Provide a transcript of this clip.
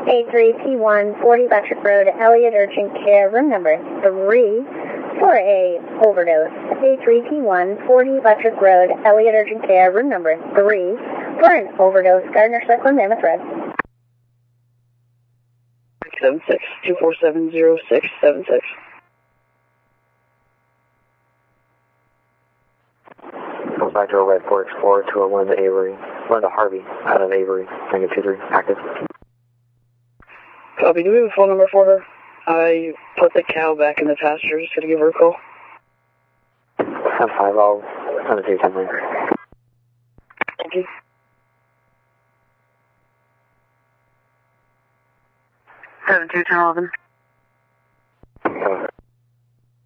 A3T1, 40 Electric Road, Elliott Urgent Care, room number 3, for a overdose. A3T1, 40 Electric Road, Elliott Urgent Care, room number 3, for an overdose. Gardner Circle, Mammoth Road. 76-247-0676. Goes back to a Red Ford Explorer 201 to Avery. Run to Harvey out of Avery. -23, active. Copy. Do we have a phone number for her? I put the cow back in the pasture. Just gonna give her a call. 10-5, I'll send it to you 10-9. Thank you. 72-10-11.